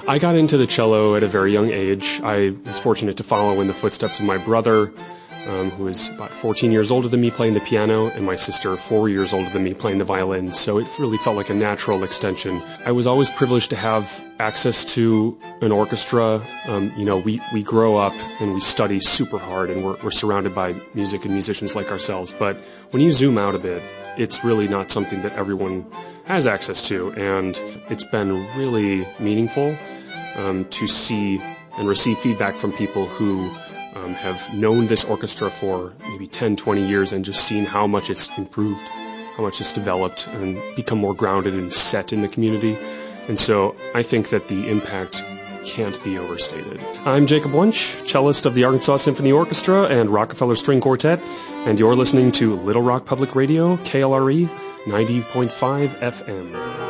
I got into the cello at a very young age. I was fortunate to follow in the footsteps of my brother, who is about 14 years older than me, playing the piano, and my sister, 4 years older than me, playing the violin. So it really felt like a natural extension. I was always privileged to have access to an orchestra. We grow up and we study super hard, and we're surrounded by music and musicians like ourselves. But when you zoom out a bit, it's really not something that everyone has access to, and it's been really meaningful to see and receive feedback from people who have known this orchestra for maybe 10, 20 years and just seen how much it's improved, how much it's developed and become more grounded and set in the community. And so I think that the impact can't be overstated. I'm Jacob Wunsch, cellist of the Arkansas Symphony Orchestra and Rockefeller String Quartet, and you're listening to Little Rock Public Radio, KLRE 90.5 FM.